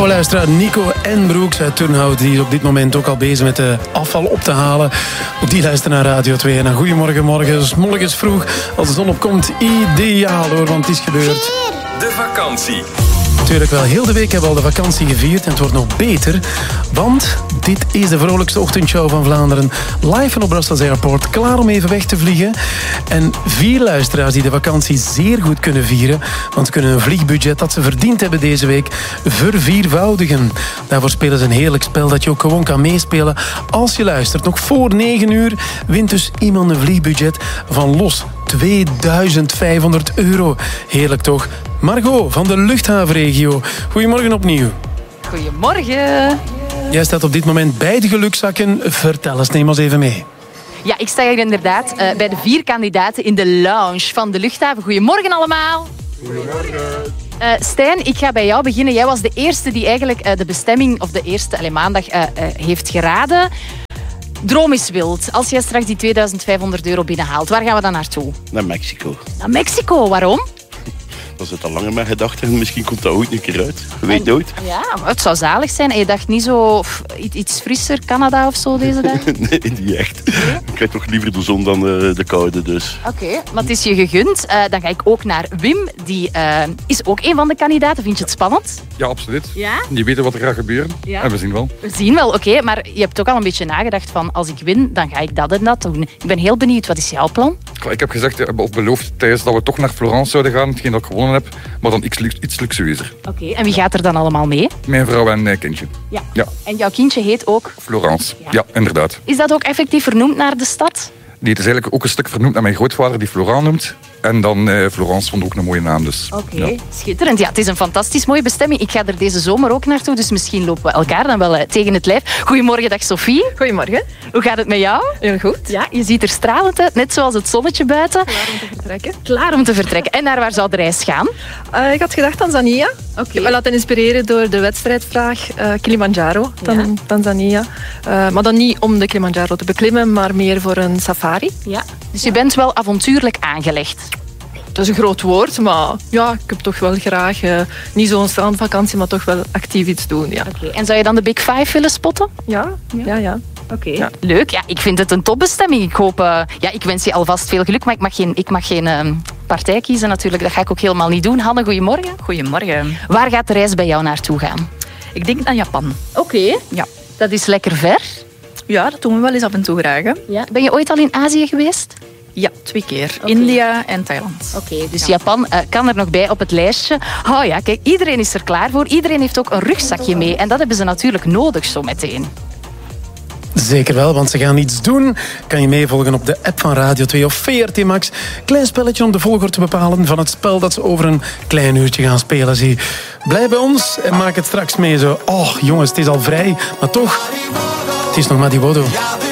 trouwe luisteraar Nico en Broeks uit Turnhout, die is op dit moment ook al bezig met de afval op te halen. Ook die luisteren naar Radio 2. En goedemorgen, morgens vroeg, als de zon opkomt, ideaal hoor, want het is gebeurd. De vakantie. Natuurlijk wel, heel de week hebben we al de vakantie gevierd en het wordt nog beter, want dit is de vrolijkste ochtendshow van Vlaanderen. Live van op Brussels Airport, klaar om even weg te vliegen. En 4 luisteraars die de vakantie zeer goed kunnen vieren, want ze kunnen een vliegbudget dat ze verdiend hebben deze week verviervoudigen. Daarvoor spelen ze een heerlijk spel dat je ook gewoon kan meespelen als je luistert. Nog voor 9 uur wint dus iemand een vliegbudget van los €2500. Heerlijk toch? Margot van de luchthavenregio. Goedemorgen opnieuw. Goedemorgen. Jij staat op dit moment bij de gelukzakken. Vertel eens, neem ons even mee. Ja, ik sta hier inderdaad bij de 4 kandidaten in de lounge van de luchthaven. Goedemorgen allemaal. Goedemorgen. Stijn, ik ga bij jou beginnen. Jij was de eerste die eigenlijk de bestemming, of de eerste maandag, heeft geraden. Droom is wild. Als jij straks die €2500 binnenhaalt, waar gaan we dan naartoe? Naar Mexico. Naar Mexico, waarom? Dat zit al langer mijn gedachten en misschien komt dat ooit een keer uit. Je weet nooit. Ja, maar het zou zalig zijn. En je dacht niet zo iets frisser, Canada of zo deze dag? Nee, niet echt. Nee? Ik krijg toch liever de zon dan de koude dus. Oké, maar het is je gegund. Dan ga ik ook naar Wim. Die is ook een van de kandidaten. Vind je het spannend? Ja, absoluut. Ja? Die weten wat er gaat gebeuren. Ja. En we zien wel. We zien wel, oké. Maar je hebt ook al een beetje nagedacht van als ik win, dan ga ik dat en dat doen. Ik ben heel benieuwd. Wat is jouw plan? Ik heb gezegd, of beloofd tijdens dat we toch naar Florence zouden gaan, hetgeen dat ik gewonnen heb, maar dan iets luxueuzer. Oké, en wie gaat er dan allemaal mee? Mijn vrouw en kindje. Ja. Ja. En jouw kindje heet ook? Florence. Ja. Ja, inderdaad. Is dat ook effectief vernoemd naar de stad? Die het is eigenlijk ook een stuk vernoemd naar mijn grootvader, die Florent noemt. En dan Florence vond ook een mooie naam. Dus. Oké, Ja. schitterend. Ja, het is een fantastisch mooie bestemming. Ik ga er deze zomer ook naartoe, dus misschien lopen we elkaar dan wel tegen het lijf. Goedemorgen, dag Sophie. Goedemorgen. Hoe gaat het met jou? Heel goed. Ja, je ziet er stralend uit, net zoals het zonnetje buiten. Klaar om te vertrekken. Klaar om te vertrekken. En naar waar zou de reis gaan? Ik had gedacht Tanzania. Oké. Ik heb me laten inspireren door de wedstrijdvraag Kilimanjaro, Tanzania. Maar dan niet om de Kilimanjaro te beklimmen, maar meer voor een safari. Ja. Dus je bent wel avontuurlijk aangelegd. Dat is een groot woord, maar ja, ik heb toch wel graag niet zo'n strandvakantie, maar toch wel actief iets doen. Ja. Oké. En zou je dan de Big Five willen spotten? Ja. Oké. Ja. Leuk. Ja, ik vind het een topbestemming. Ik hoop... ik wens je alvast veel geluk, maar ik mag geen partij kiezen natuurlijk. Dat ga ik ook helemaal niet doen. Hanne, goedemorgen. Goedemorgen. Waar gaat de reis bij jou naartoe gaan? Ik denk naar Japan. Oké. Ja. Dat is lekker ver. Ja, dat doen we wel eens af en toe graag. Hè? Ja. Ben je ooit al in Azië geweest? Ja, 2 keer. Oké. India en Thailand. Oké, dus Japan kan er nog bij op het lijstje. Oh ja, kijk, iedereen is er klaar voor. Iedereen heeft ook een rugzakje mee. En dat hebben ze natuurlijk nodig zo meteen. Zeker wel, want ze gaan iets doen. Kan je meevolgen op de app van Radio 2 of VRT Max. Klein spelletje om de volgorde te bepalen van het spel dat ze over een klein uurtje gaan spelen. Zie. Blijf bij ons en maak het straks mee zo. Oh jongens, het is al vrij, maar toch, het is nog maar die Wodo.